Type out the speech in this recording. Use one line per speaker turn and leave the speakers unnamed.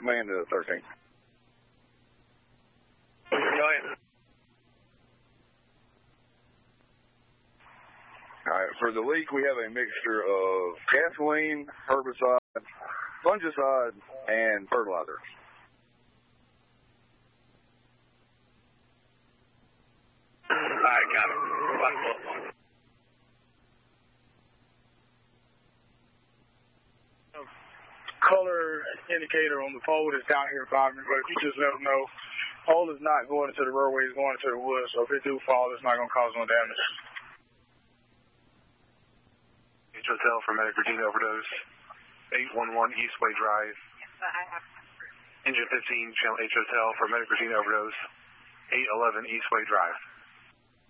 man to 13.
Go ahead.
All right, for the leak, we have a mixture of gasoline, herbicide, fungicide, and fertilizer.
All right, got it. Color indicator on the pole is down here by me, but if you just let them know, pole is not going into the roadway, it's going into the woods, so if it do fall, it's not going to cause no damage.
H Hotel for Medic Regina overdose, 811 Eastway Drive. Engine 15, Channel H Hotel for Medic Regina overdose, 811 Eastway Drive.